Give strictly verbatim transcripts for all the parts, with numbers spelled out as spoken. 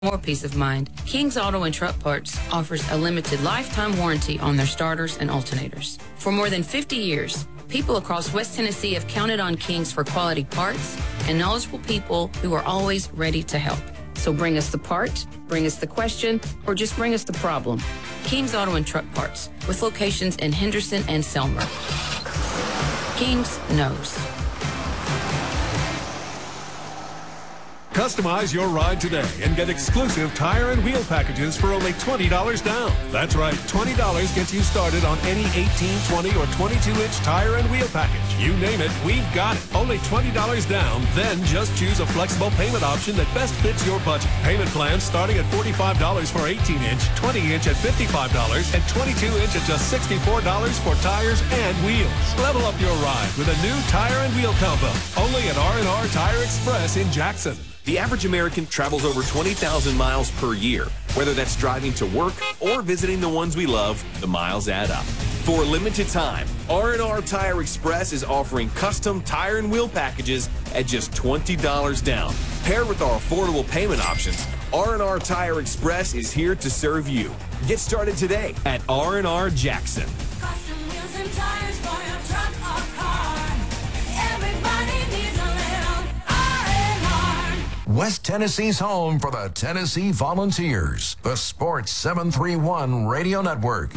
More peace of mind. King's Auto and Truck Parts offers a limited lifetime warranty on their starters and alternators. For more than fifty years, people across West Tennessee have counted on King's for quality parts and knowledgeable people who are always ready to help. So bring us the part, bring us the question, or just bring us the problem. King's Auto and Truck Parts, with locations in Henderson and Selmer. King's knows. Customize your ride today and get exclusive tire and wheel packages for only twenty dollars down. That's right, twenty dollars gets you started on any eighteen, twenty, or twenty-two inch tire and wheel package. You name it, we've got it. Only twenty dollars down, then just choose a flexible payment option that best fits your budget. Payment plans starting at forty-five dollars for eighteen inch, twenty inch at fifty-five dollars, and twenty-two inch at just sixty-four dollars for tires and wheels. Level up your ride with a new tire and wheel combo. Only at R and R Tire Express in Jackson. The average American travels over twenty thousand miles per year. Whether that's driving to work or visiting the ones we love, the miles add up. For a limited time, R and R Tire Express is offering custom tire and wheel packages at just twenty dollars down. Paired with our affordable payment options, R and R Tire Express is here to serve you. Get started today at R and R Jackson. Custom wheels and tires for your truck or car. Everybody needs a little R and R. West Tennessee's home for the Tennessee Volunteers. The Sports seven thirty-one Radio Network.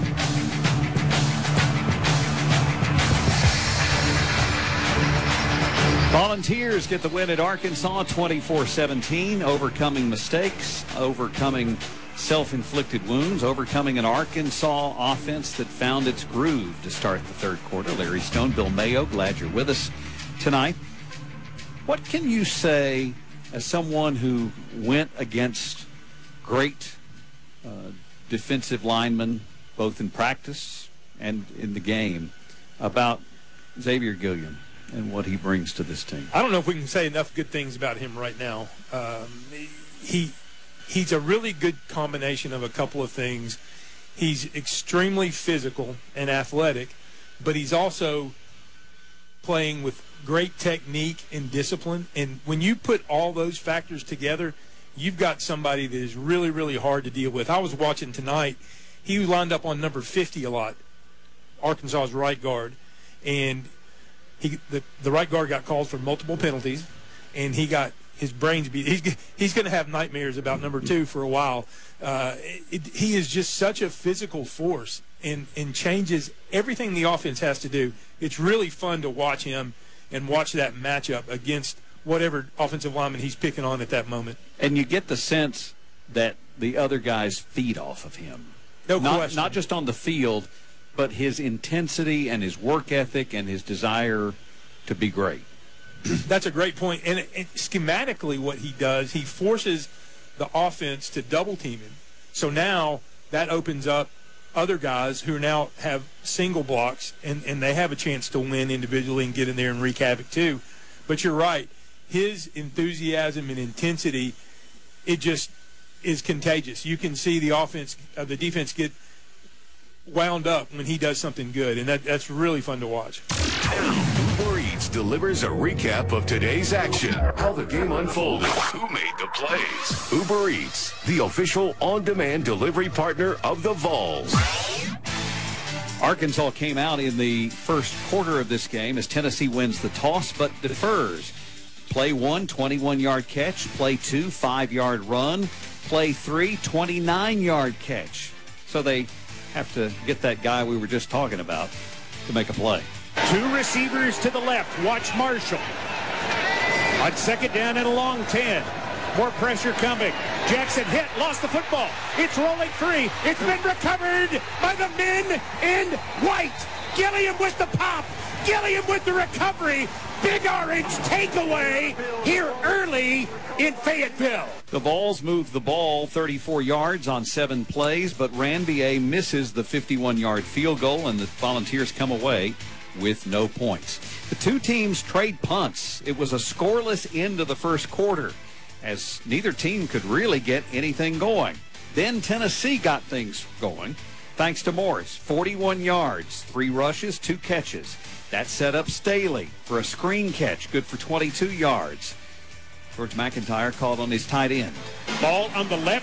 Volunteers get the win at Arkansas twenty-four seventeen, overcoming mistakes, overcoming self-inflicted wounds, overcoming an Arkansas offense that found its groove to start the third quarter. Larry Stone, Bill Mayo, glad you're with us tonight. What can you say as someone who went against great uh, defensive linemen, both in practice and in the game, about Xavier Gilliam and what he brings to this team? I don't know if we can say enough good things about him right now. Um, he he's a really good combination of a couple of things. He's extremely physical and athletic, but he's also playing with great technique and discipline. And when you put all those factors together, you've got somebody that is really, really hard to deal with. I was watching tonight. He lined up on number fifty a lot, Arkansas's right guard, and He, the, the right guard got called for multiple penalties, and he got his brains beat. He's, he's going to have nightmares about number two for a while. Uh, it, he is just such a physical force and, and changes everything the offense has to do. It's really fun to watch him and watch that matchup against whatever offensive lineman he's picking on at that moment. And you get the sense that the other guys feed off of him. No not, question. Not just on the field, but his intensity and his work ethic and his desire to be great. That's a great point. And, and schematically what he does, he forces the offense to double team him. So now that opens up other guys who now have single blocks, and, and they have a chance to win individually and get in there and wreak havoc too. But you're right. His enthusiasm and intensity, it just is contagious. You can see the offense, uh, the defense get wound up when he does something good, and that, that's really fun to watch. Uber Eats delivers a recap of today's action, how the game unfolded, who made the plays. Uber Eats, the official on-demand delivery partner of the Vols. Arkansas came out in the first quarter of this game as Tennessee wins the toss but defers. Play one, twenty-one-yard catch. Play two, five-yard run. Play three, twenty-nine-yard catch. So they have to get that guy we were just talking about to make a play. Two receivers to the left. Watch Marshall. On second down and a long ten. More pressure coming. Jackson hit, lost the football. It's rolling free. It's been recovered by the men in white. Gilliam with the pop. Gilliam with the recovery. Big Orange takeaway here early in Fayetteville. The Vols moved the ball thirty-four yards on seven plays, but Ranvier misses the fifty-one-yard field goal, and the Volunteers come away with no points. The two teams trade punts. It was a scoreless end of the first quarter, as neither team could really get anything going. Then Tennessee got things going, thanks to Morris. forty-one yards, three rushes, two catches. That set up Staley for a screen catch, good for twenty-two yards. George McIntyre called on his tight end. Ball on the left